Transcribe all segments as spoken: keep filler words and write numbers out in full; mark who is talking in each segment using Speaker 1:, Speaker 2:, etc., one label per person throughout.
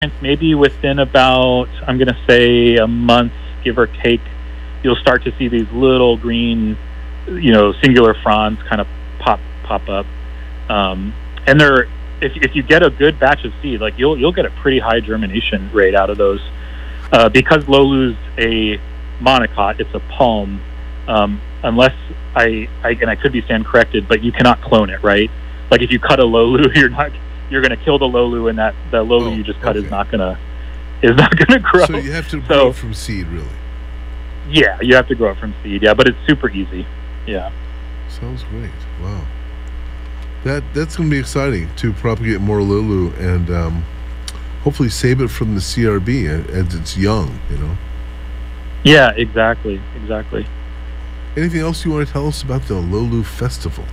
Speaker 1: maybe within about, I'm going to say a month, give or take, you'll start to see these little green, you know, singular fronds kind of pop pop up. Um, and they're, if if you get a good batch of seed, like you'll you'll get a pretty high germination rate out of those. Uh, because Lolu's a monocot, it's a palm. Um, unless I, I and I could be stand corrected, but you cannot clone it, right? Like if you cut a Lolu, you're not you're going to kill the Lolu, and that the Lolu oh, you just cut okay. is not going to is not going to grow.
Speaker 2: So you have to grow it from seed, really.
Speaker 1: Yeah, you have to grow it from seed. Yeah, but it's super easy. Yeah.
Speaker 2: Sounds great. Wow. That that's going to be exciting to propagate more Lolu and um, hopefully save it from the C R B as it's young. You know.
Speaker 1: Yeah. Exactly. Exactly.
Speaker 2: Anything else you want to tell us about the Lolu Festival?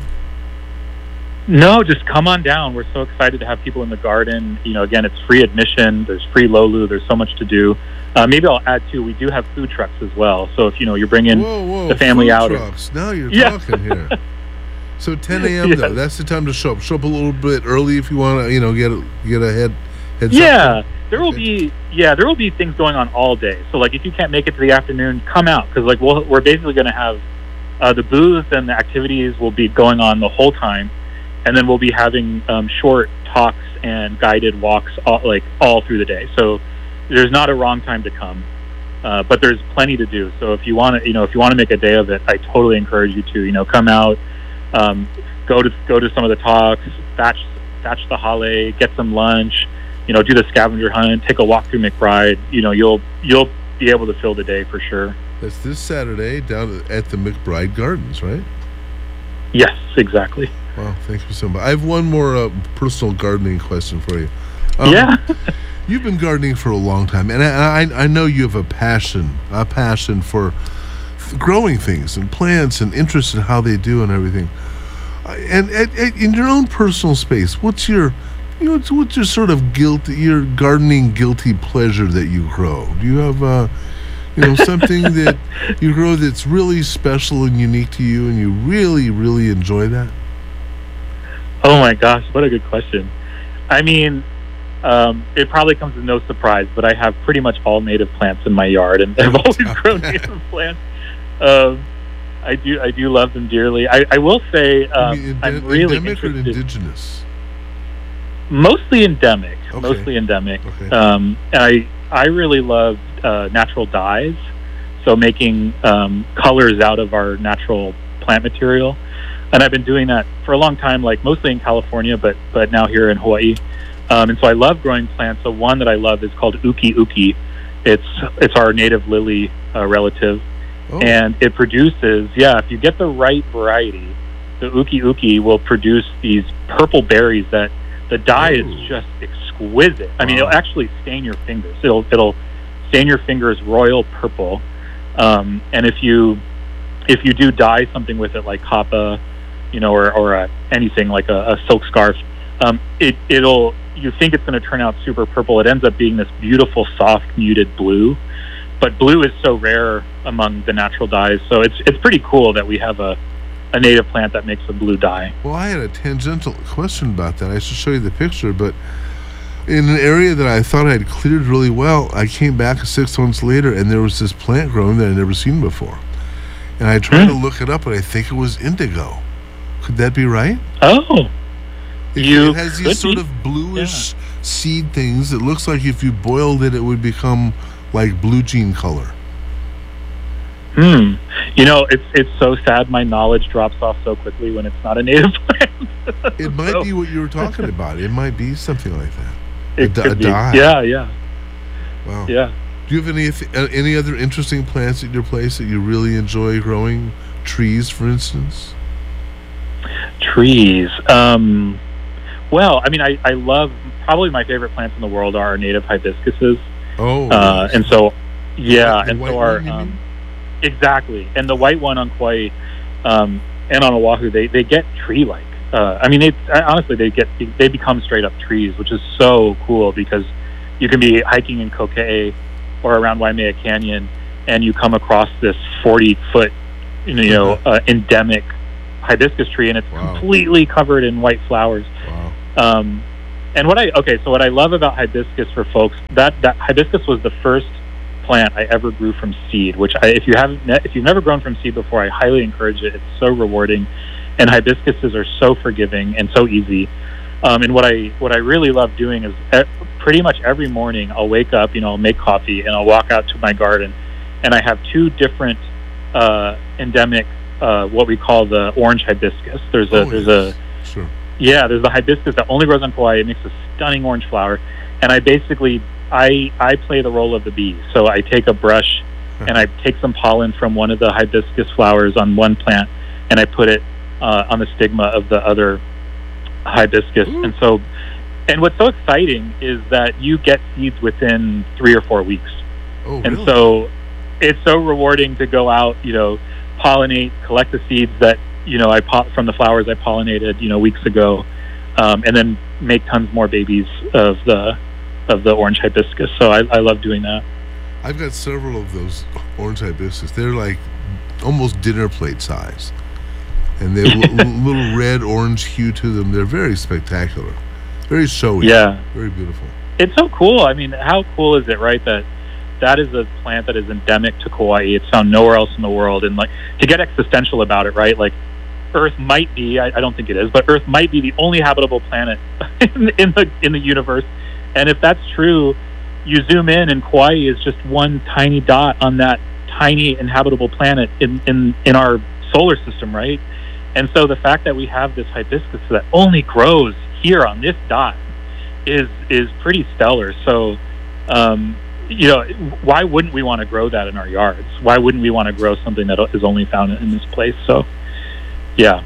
Speaker 1: No, just come on down. We're so excited to have people in the garden. You know, again, it's free admission. There's free Lolu. There's so much to do. Uh, maybe I'll add too. We do have food trucks as well. So if you know you're bringing
Speaker 2: whoa, whoa,
Speaker 1: the family
Speaker 2: food
Speaker 1: out,
Speaker 2: trucks. Now you're
Speaker 1: yeah.
Speaker 2: talking here. So ten a.m.
Speaker 1: Yes.
Speaker 2: though, that's the time to show up. Show up a little bit early if you want to, you know, get a, get a head. Heads
Speaker 1: yeah,
Speaker 2: up.
Speaker 1: there will be yeah there will be things going on all day. So like if you can't make it to the afternoon, come out because like we'll, we're basically going to have uh, the booth and the activities will be going on the whole time, and then we'll be having um, short talks and guided walks all, like all through the day. So there's not a wrong time to come. Uh, but there's plenty to do. So if you want to, you know, if you want to make a day of it, I totally encourage you to, you know, come out, um, go to go to some of the talks, thatch thatch the holly, get some lunch, you know, do the scavenger hunt, take a walk through McBride. You know, you'll you'll be able to fill the day for sure.
Speaker 2: That's this Saturday down at the McBride Gardens, right?
Speaker 1: Yes, exactly.
Speaker 2: Wow, thank you so much. I have one more uh, personal gardening question for you. Um,
Speaker 1: yeah.
Speaker 2: You've been gardening for a long time, and I, I I know you have a passion, a passion for growing things and plants and interest in how they do and everything. And, and, and in your own personal space, what's your, you know, what's your sort of guilt, your gardening guilty pleasure that you grow? Do you have, uh, you know, something that you grow that's really special and unique to you, and you really, really enjoy that?
Speaker 1: Oh my gosh, what a good question. I mean. Um, it probably comes as no surprise, but I have pretty much all native plants in my yard, and I've always grown native plants. Um, I do, I do love them dearly. I, I will say, um,
Speaker 2: Ende-
Speaker 1: I'm really
Speaker 2: endemic
Speaker 1: interested.
Speaker 2: or indigenous?
Speaker 1: Mostly endemic.
Speaker 2: Okay.
Speaker 1: Mostly endemic.
Speaker 2: Okay.
Speaker 1: Um, and I, I really love uh, natural dyes, so making um, colors out of our natural plant material. And I've been doing that for a long time, like mostly in California, but but now here in Hawaii. Um, and so I love growing plants. So one that I love is called Uki Uki. It's it's our native lily uh, relative, oh. and it produces. Yeah, if you get the right variety, the Uki Uki will produce these purple berries that the dye Ooh. is just exquisite. I mean, wow. it'll actually stain your fingers. It'll it'll stain your fingers royal purple. Um, and if you if you do dye something with it, like kapa, you know, or or a, anything like a, a silk scarf, um, it it'll you think it's going to turn out super purple. It ends up being this beautiful, soft, muted blue. But blue is so rare among the natural dyes, so it's it's pretty cool that we have a, a native plant that makes a blue dye.
Speaker 2: Well, I had a tangential question about that. I should show you the picture, but in an area that I thought I had cleared really well, I came back six months later, and there was this plant growing that I'd never seen before. And I tried mm. to look it up, and I think it was indigo. Could that be right?
Speaker 1: Oh.
Speaker 2: It,
Speaker 1: you
Speaker 2: it has these sort
Speaker 1: be.
Speaker 2: of bluish
Speaker 1: yeah.
Speaker 2: seed things. It looks like if you boiled it, it would become like blue jean color.
Speaker 1: Hmm. You know, it's it's so sad my knowledge drops off so quickly when it's not a native plant.
Speaker 2: It might
Speaker 1: so.
Speaker 2: be what you were talking about. It might be something like that.
Speaker 1: It
Speaker 2: a,
Speaker 1: could
Speaker 2: a
Speaker 1: be.
Speaker 2: dye.
Speaker 1: Yeah, yeah.
Speaker 2: Wow.
Speaker 1: Yeah.
Speaker 2: Do you have any uh, any other interesting plants at your place that you really enjoy growing? Trees, for instance?
Speaker 1: Trees. Um, well, I mean, I, I love, probably my favorite plants in the world are our native hibiscuses.
Speaker 2: Oh.
Speaker 1: Uh,
Speaker 2: nice.
Speaker 1: And so, yeah,
Speaker 2: the
Speaker 1: and
Speaker 2: white
Speaker 1: so our,
Speaker 2: one,
Speaker 1: um, exactly. And the white one on Kauai um, and on Oahu, they, they get tree-like. Uh, I mean, they honestly, they get they become straight-up trees, which is so cool because you can be hiking in Kokee or around Waimea Canyon, and you come across this forty-foot, you know, uh, endemic hibiscus tree, and it's wow. completely covered in white flowers.
Speaker 2: Wow.
Speaker 1: Um, And what I okay, so what I love about hibiscus for folks, that that hibiscus was the first plant I ever grew from seed. Which I, if you haven't, if you've never grown from seed before, I highly encourage it. It's so rewarding, and hibiscuses are so forgiving and so easy. Um, and what I what I really love doing is e- pretty much every morning I'll wake up, you know, I'll make coffee, and I'll walk out to my garden, and I have two different uh, endemic, uh, what we call the orange hibiscus. There's a
Speaker 2: oh,
Speaker 1: there's
Speaker 2: yes.
Speaker 1: a
Speaker 2: Sure.
Speaker 1: Yeah, there's the hibiscus that only grows on Kauai. It makes a stunning orange flower, and I basically I I play the role of the bee. So I take a brush and I take some pollen from one of the hibiscus flowers on one plant, and I put it uh, on the stigma of the other hibiscus.
Speaker 2: Ooh.
Speaker 1: And so, and what's so exciting is that you get seeds within three or four weeks.
Speaker 2: Oh,
Speaker 1: and
Speaker 2: really?
Speaker 1: so, it's so rewarding to go out, you know, pollinate, collect the seeds that you know I po- from the flowers I pollinated, you know, weeks ago, um, and then make tons more babies of the of the orange hibiscus. So I, I love doing that.
Speaker 2: I've got several of those orange hibiscus. They're like almost dinner plate size, and they have a little red orange hue to them. They're very spectacular, very showy.
Speaker 1: Yeah,
Speaker 2: very beautiful.
Speaker 1: It's so cool. I mean, how cool is it, right? That that is a plant that is endemic to Kauai. It's found nowhere else in the world. And like to get existential about it, right? Like Earth might be, I, I don't think it is, but Earth might be the only habitable planet in, in the in the universe. And if that's true, you zoom in and Kauai is just one tiny dot on that tiny inhabitable planet in, in, in our solar system, right? And so the fact that we have this hibiscus that only grows here on this dot is is pretty stellar. So, um, you know, why wouldn't we want to grow that in our yards? Why wouldn't we want to grow something that is only found in this place? So, yeah.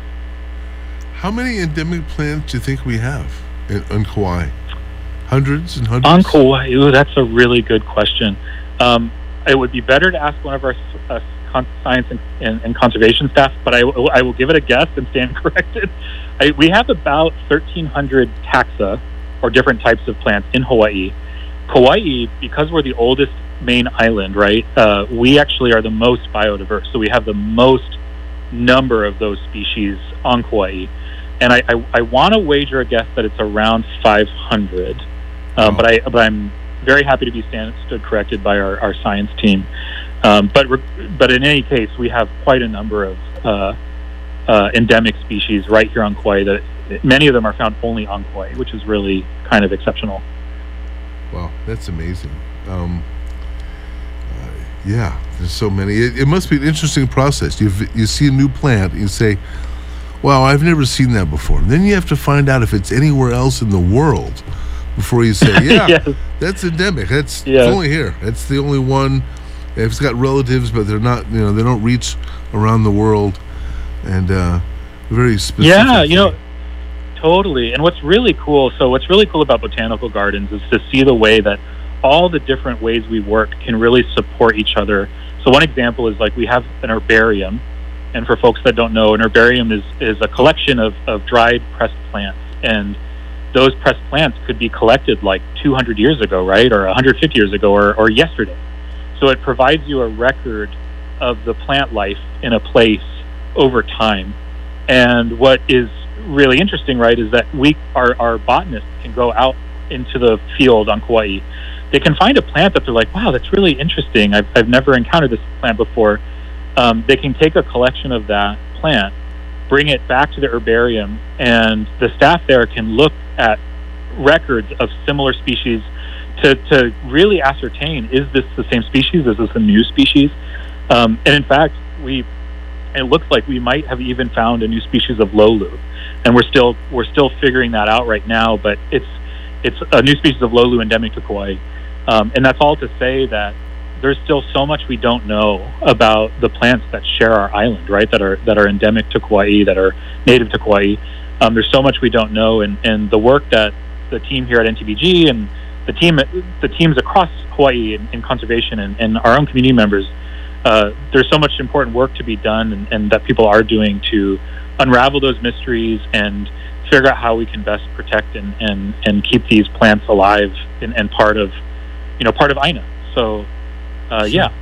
Speaker 2: How many endemic plants do you think we have in, on Kauai? Hundreds and hundreds?
Speaker 1: On Kauai, ooh, that's a really good question. Um, it would be better to ask one of our uh, con- science and, and, and conservation staff, but I, w- I will give it a guess and stand corrected. I, we have about thirteen hundred taxa, or different types of plants, in Hawaii. Kauai, because we're the oldest main island, right, uh, we actually are the most biodiverse. So we have the most number of those species on Kauai. And I, I, I want to wager a guess that it's around five hundred. Um, but I, but I'm very happy to be stand, stood corrected by our, our science team. Um, but re- but in any case, we have quite a number of uh, uh, endemic species right here on Kauai. That many of them are found only on Kauai, which is really kind of exceptional.
Speaker 2: Wow, that's amazing. Um, uh, yeah, there's so many. It, it must be an interesting process. You you see a new plant, you say, "Wow, I've never seen that before." And then you have to find out if it's anywhere else in the world before you say, yeah,
Speaker 1: yes.
Speaker 2: that's endemic. That's
Speaker 1: yes.
Speaker 2: it's only here. It's the only one. If it's got relatives, but they're not, you know, they don't reach around the world, and uh, very specific.
Speaker 1: Yeah, you know, totally. And what's really cool, so what's really cool about botanical gardens is to see the way that all the different ways we work can really support each other. So one example is like we have an herbarium, and for folks that don't know, an herbarium is, is a collection of, of dried pressed plants, and those pressed plants could be collected like two hundred years ago, right, or one hundred fifty years ago, or, or yesterday. So it provides you a record of the plant life in a place over time. And what is really interesting, right, is that we, our, our botanists can go out into the field on Kauai. They can find a plant that they're like, wow, that's really interesting. I've, I've never encountered this plant before. Um, they can take a collection of that plant, bring it back to the herbarium, and the staff there can look at records of similar species to, to really ascertain, is this the same species? Is this a new species? Um, and in fact, we it looks like we might have even found a new species of lolu, and we're still we're still figuring that out right now. But it's it's a new species of lolu endemic to Kauai, um, and that's all to say that there's still so much we don't know about the plants that share our island, right? That are that are endemic to Kauai, that are native to Kauai. Um, there's so much we don't know, and, and the work that the team here at N T B G and the team the teams across Hawaii in, in conservation and, and our own community members, uh, there's so much important work to be done, and, and that people are doing to unravel those mysteries and figure out how we can best protect and, and, and keep these plants alive and, and part of, you know, part of I N A. So, uh, yeah.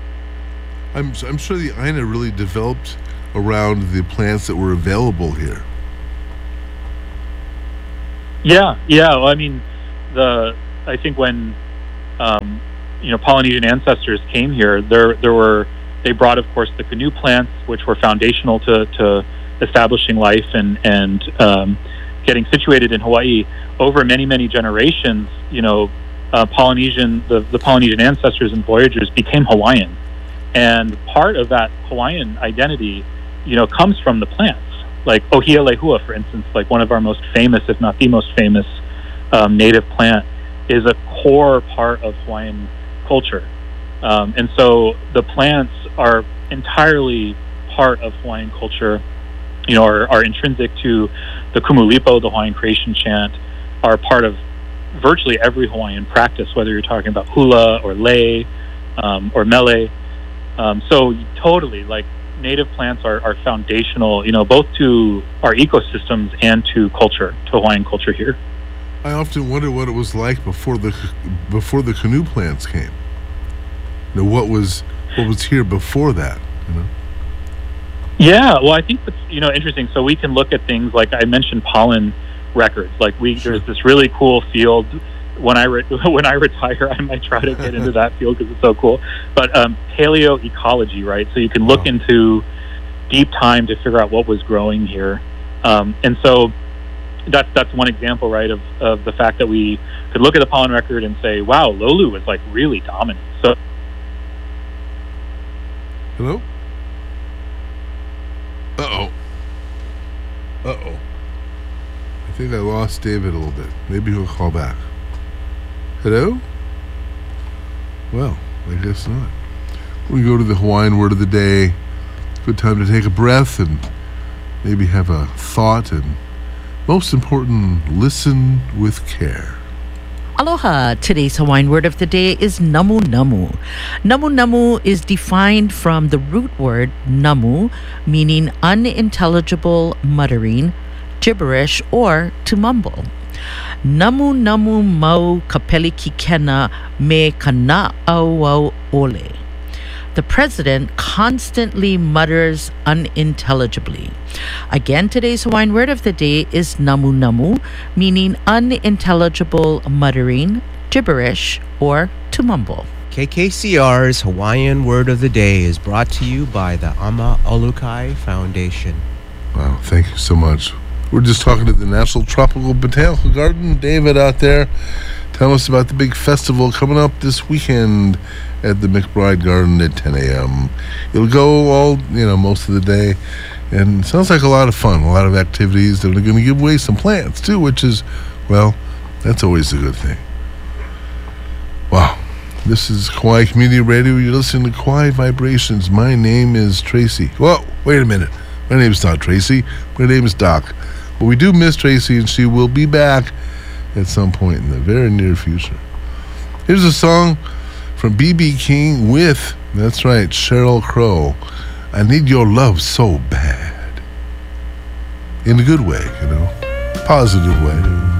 Speaker 2: I'm I'm sure the I N A really developed around the plants that were available here.
Speaker 1: Yeah, yeah. Well, I mean, the I think when um, you know Polynesian ancestors came here, there there were they brought, of course, the canoe plants, which were foundational to, to establishing life and and um, getting situated in Hawaii. Over many many generations, you know, uh, Polynesian the, the Polynesian ancestors and voyagers became Hawaiian, and part of that Hawaiian identity, you know, comes from the plants. Like Ohia lehua, for instance, like one of our most famous, if not the most famous, um, native plant, is a core part of Hawaiian culture. Um, and so the plants are entirely part of Hawaiian culture, you know, are, are intrinsic to the Kumulipo, the Hawaiian creation chant, are part of virtually every Hawaiian practice, whether you're talking about hula or lei um, or mele. Um, so totally, like, native plants are, are foundational, you know, both to our ecosystems and to culture, to Hawaiian culture here.
Speaker 2: I often wonder what it was like before the before the canoe plants came. You know, what was what was here before that, you know?
Speaker 1: Yeah, well, I think that's, you know, interesting. So we can look at things like I mentioned pollen records. Like we sure. There's this really cool field. When I re- when I retire, I might try to get into that field because it's so cool. But um, paleoecology, right? So you can look wow. into deep time to figure out what was growing here, um, and so that's that's one example, right, of of the fact that we could look at the pollen record and say, wow, Lolu was like really dominant. So,
Speaker 2: hello. Uh oh. Uh oh. I think I lost David a little bit. Maybe he'll call back. Hello? Well, I guess not. We go to the Hawaiian word of the day. Good time to take a breath and maybe have a thought, and most important, listen with care.
Speaker 3: Aloha. Today's Hawaiian word of the day is namu namu. Namu namu is defined from the root word namu, meaning unintelligible muttering, gibberish, or to mumble. Namu namu mau kapeli kikena me kana au ole. The president constantly mutters unintelligibly. Again, today's Hawaiian word of the day is namu namu, meaning unintelligible muttering, gibberish, or to mumble.
Speaker 4: K K C R's Hawaiian word of the day is brought to you by the Ama Olukai Foundation.
Speaker 2: Wow, thank you so much. We're just talking to the National Tropical Botanical Garden. David out there, tell us about the big festival coming up this weekend at the McBride Garden at ten a.m. It'll go all, you know, most of the day, and it sounds like a lot of fun, a lot of activities. They're going to give away some plants too, which is, well, that's always a good thing. Wow. This is Kauai Community Radio. You're listening to Kauai Vibrations. My name is Tracy. Whoa, wait a minute. My name's not Tracy. My name is Doc. But we do miss Tracy, and she will be back at some point in the very near future. Here's a song from B B King with, that's right, Sheryl Crow. I Need Your Love So Bad. In a good way, you know, positive way.